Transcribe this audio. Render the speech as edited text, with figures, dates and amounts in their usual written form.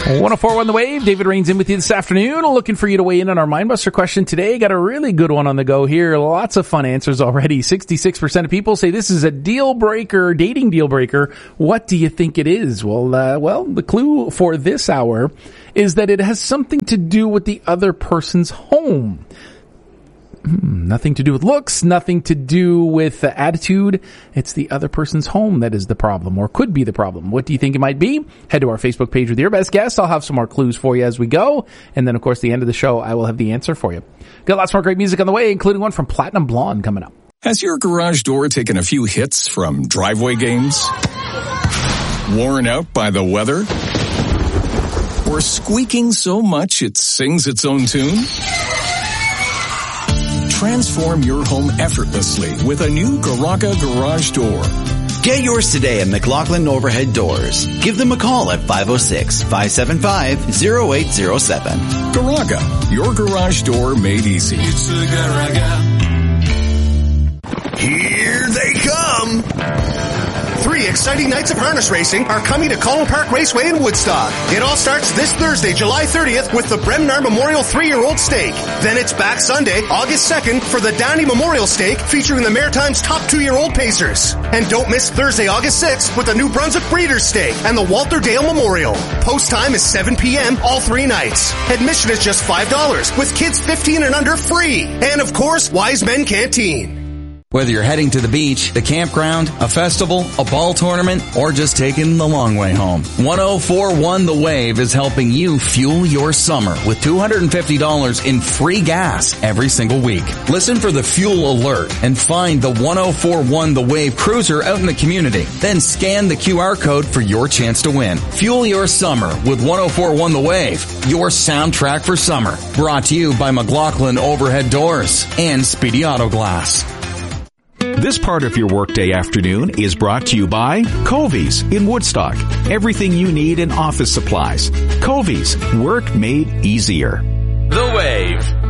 104.1 The Wave. David Rains in with you this afternoon. Looking for you to weigh in on our Mindbuster question today. Got a really good one on the go here. Lots of fun answers already. 66% of people say this is a deal breaker, dating deal breaker. What do you think it is? Well, the clue for this hour is that it has something to do with the other person's home. Nothing to do with looks, nothing to do with attitude. It's the other person's home that is the problem, or could be the problem. What do you think it might be? Head to our Facebook page with your best guess. I'll have some more clues for you as we go. And then, of course, the end of the show, I will have the answer for you. Got lots more great music on the way, including one from Platinum Blonde coming up. Has your garage door taken a few hits from driveway games? Worn out by the weather? Or squeaking so much it sings its own tune? Transform your home effortlessly with a new Garaga garage door. Get yours today at McLaughlin Overhead Doors. Give them a call at 506-575-0807. Garaga, your garage door made easy. It's a Garaga. Here they come! 3 exciting nights of harness racing are coming to Colin Park Raceway in Woodstock. It all starts this Thursday, July 30th with the Bremnar Memorial 3-year-old Stake. Then it's back Sunday, August 2nd for the Downey Memorial Stake featuring the Maritime's top 2-year-old pacers. And don't miss Thursday, August 6th with the New Brunswick Breeders' Stake and the Walter Dale Memorial. Post time is 7 p.m. all 3 nights. Admission is just $5 with kids 15 and under free. And of course, Wise Men Canteen. Whether you're heading to the beach, the campground, a festival, a ball tournament, or just taking the long way home, 104.1 The Wave is helping you fuel your summer with $250 in free gas every single week. Listen for the fuel alert and find the 104.1 The Wave cruiser out in the community. Then scan the QR code for your chance to win. Fuel your summer with 104.1 The Wave, your soundtrack for summer. Brought to you by McLaughlin Overhead Doors and Speedy Auto Glass. This part of your workday afternoon is brought to you by Covey's in Woodstock. Everything you need in office supplies. Covey's, work made easier. The Wave.